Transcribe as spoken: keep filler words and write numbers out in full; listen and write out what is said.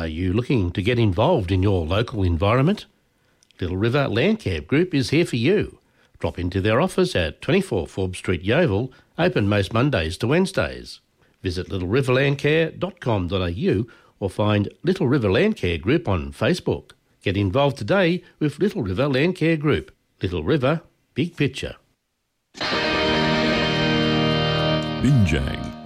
Are you looking to get involved in your local environment? Little River Landcare Group is here for you. Drop into their office at twenty-four Forbes Street, Yeovil, open most Mondays to Wednesdays. Visit little river landcare dot com dot a u or find Little River Landcare Group on Facebook. Get involved today with Little River Landcare Group. Little River, big picture. Binjang.